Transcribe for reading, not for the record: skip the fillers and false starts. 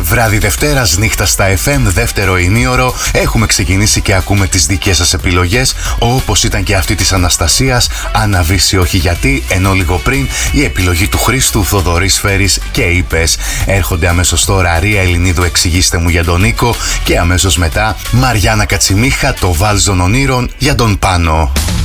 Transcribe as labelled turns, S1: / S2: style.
S1: Βράδυ Δευτέρας, νύχτα στα FM, δεύτερο ημίωρο. Έχουμε ξεκινήσει και ακούμε τις δικές σας επιλογές, όπως ήταν και αυτή της Αναστασίας, Αναβήσει όχι γιατί, ενώ λίγο πριν η επιλογή του Χρήστου, Θοδωρή Σφαίρης και Είπες. Έρχονται αμέσως τώρα Ρία Ελληνίδου, Εξηγήστε μου για τον Νίκο, και αμέσως μετά Μαριάννα Κατσιμίχα, Το Βάλζον Ονείρων για τον Πάνο.